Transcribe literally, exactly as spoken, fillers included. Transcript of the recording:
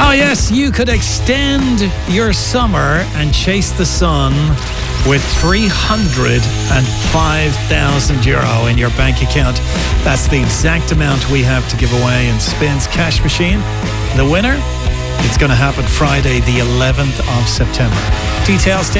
Oh yes, you could extend your summer and chase the sun with three hundred five thousand euro in your bank account. That's the exact amount we have to give away in Spins Cash Machine. The winner, it's going to happen Friday the eleventh of September. Details